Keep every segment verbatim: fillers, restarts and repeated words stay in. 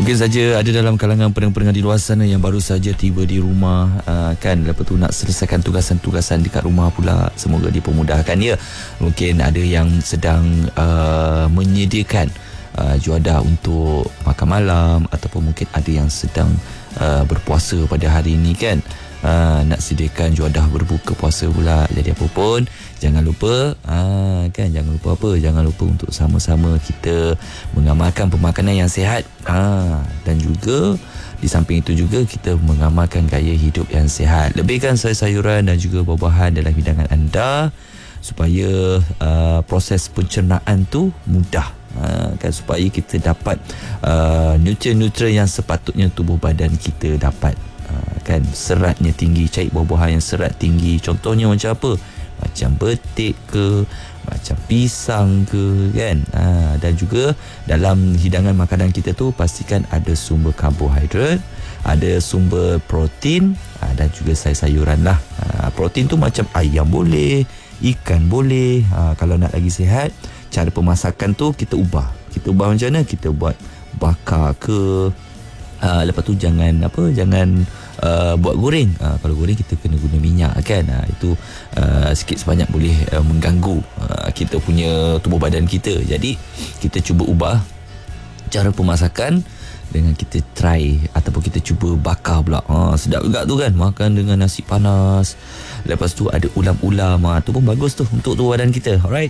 Mungkin saja ada dalam kalangan pendengar-pendengar di luar sana yang baru saja tiba di rumah, uh, kan, lepas tu nak selesaikan tugasan-tugasan dekat rumah pula. Semoga dipermudahkan ya. Mungkin ada yang sedang uh, menyediakan uh, juadah untuk makan malam, ataupun mungkin ada yang sedang uh, berpuasa pada hari ini, kan. Uh, nak sediakan juadah berbuka puasa pula. Jadi apa pun, jangan lupa uh, kan jangan lupa apa jangan lupa untuk sama-sama kita mengamalkan pemakanan yang sihat, uh, dan juga di samping itu juga kita mengamalkan gaya hidup yang sihat. Lebihkan sayur-sayuran dan juga buah-buahan dalam hidangan anda supaya uh, proses pencernaan tu mudah, uh, kan, supaya kita dapat uh, nutrien-nutrien yang sepatutnya tubuh badan kita dapat. Uh, kan, seratnya tinggi, cari buah-buahan yang serat tinggi. Contohnya macam apa? Macam betik ke, macam pisang ke, kan. Ha, dan juga dalam hidangan makanan kita tu pastikan ada sumber karbohidrat, ada sumber protein, ha, dan juga sayur-sayuran lah. Ha, protein tu macam ayam boleh, ikan boleh. Ha, kalau nak lagi sihat, cara pemasakan tu kita ubah. Kita ubah macam mana? Kita buat bakar ke. Uh, lepas tu jangan apa jangan uh, buat goreng. Uh, kalau goreng kita kena guna minyak, kan. Uh, itu uh, sikit sebanyak boleh uh, mengganggu uh, kita punya tubuh badan kita. Jadi kita cuba ubah cara pemasakan dengan kita try ataupun kita cuba bakar pula. Ha, sedap juga tu, kan, makan dengan nasi panas. Lepas tu ada ulam-ulam. Ha, tu pun bagus tu untuk tubuh badan kita. Alright.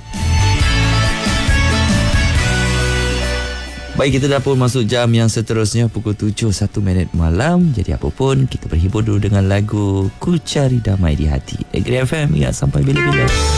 Baik, kita dah pun masuk jam yang seterusnya, pukul tujuh satu minit malam. Jadi apa pun, kita berhibur dulu dengan lagu Ku Cari Damai di Hati. Agri F M, ya, sampai bila-bila.